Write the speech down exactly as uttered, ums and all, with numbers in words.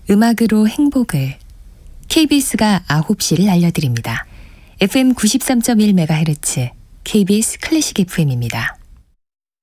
음악으로 행복을 케이비에스가 아홉 시를 알려드립니다. 에프엠 구십삼 점 일 메가헤르츠 케이비에스 클래식 에프엠입니다.